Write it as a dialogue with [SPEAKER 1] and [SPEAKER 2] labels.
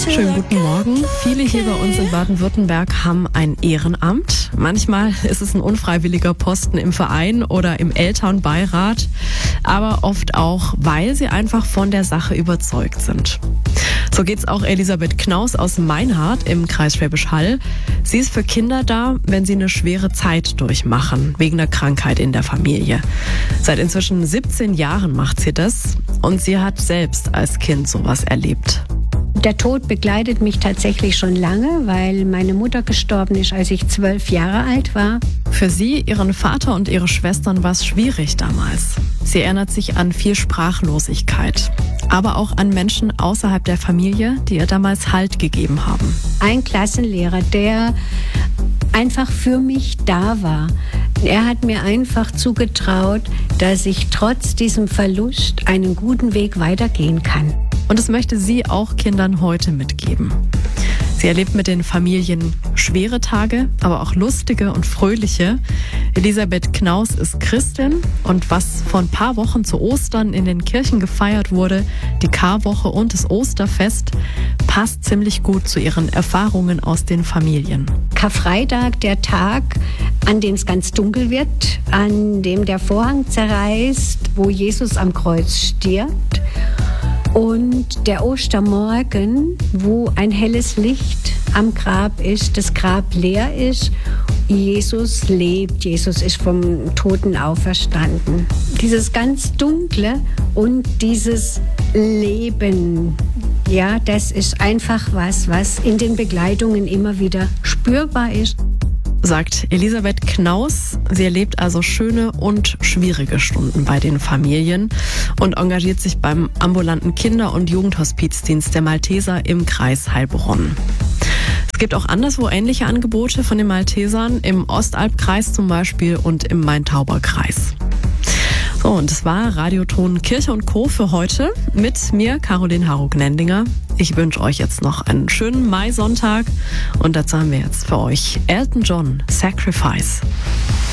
[SPEAKER 1] Schönen guten Morgen. Viele hier bei uns in Baden-Württemberg haben ein Ehrenamt. Manchmal ist es ein unfreiwilliger Posten im Verein oder im Elternbeirat, aber oft auch, weil sie einfach von der Sache überzeugt sind. So geht's auch Elisabeth Knaus aus Meinhardt im Kreis Schwäbisch Hall. Sie ist für Kinder da, wenn sie eine schwere Zeit durchmachen, wegen einer Krankheit in der Familie. Seit inzwischen 17 Jahren macht sie das und sie hat selbst als Kind sowas erlebt.
[SPEAKER 2] Der Tod begleitet mich tatsächlich schon lange, weil meine Mutter gestorben ist, als ich 12 Jahre alt war.
[SPEAKER 1] Für sie, ihren Vater und ihre Schwestern war es schwierig damals. Sie erinnert sich an viel Sprachlosigkeit, aber auch an Menschen außerhalb der Familie, die ihr damals Halt gegeben haben.
[SPEAKER 2] Ein Klassenlehrer, der einfach für mich da war. Er hat mir einfach zugetraut, dass ich trotz diesem Verlust einen guten Weg weitergehen kann.
[SPEAKER 1] Und das möchte sie auch Kindern heute mitgeben. Sie erlebt mit den Familien schwere Tage, aber auch lustige und fröhliche. Elisabeth Knaus ist Christin und was vor ein paar Wochen zu Ostern in den Kirchen gefeiert wurde, die Karwoche und das Osterfest, passt ziemlich gut zu ihren Erfahrungen aus den Familien.
[SPEAKER 2] Karfreitag, der Tag, an dem es ganz dunkel wird, an dem der Vorhang zerreißt, wo Jesus am Kreuz stirbt. Und der Ostermorgen, wo ein helles Licht am Grab ist, das Grab leer ist, Jesus lebt, Jesus ist vom Toten auferstanden. Dieses ganz Dunkle und dieses Leben, ja, das ist einfach was in den Begleitungen immer wieder spürbar ist.
[SPEAKER 1] Sagt Elisabeth Knaus. Sie erlebt also schöne und schwierige Stunden bei den Familien und engagiert sich beim ambulanten Kinder- und Jugendhospizdienst der Malteser im Kreis Heilbronn. Es gibt auch anderswo ähnliche Angebote von den Maltesern, im Ostalbkreis zum Beispiel und im Main-Tauber-Kreis. So, und das war Radioton Kirche und Co. für heute mit mir, Caroline Harro-Gnendinger. Ich wünsche euch jetzt noch einen schönen Maisonntag und dazu haben wir jetzt für euch Elton John, Sacrifice.